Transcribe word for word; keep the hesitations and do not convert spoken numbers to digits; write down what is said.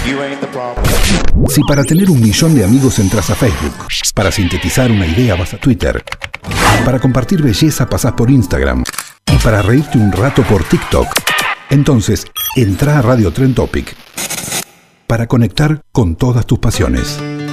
Si para tener un millón de amigos entras a Facebook, para sintetizar una idea vas a Twitter, para compartir belleza pasás por Instagram y para reírte un rato por TikTok, entonces entra a Radio Trend Topic para conectar con todas tus pasiones.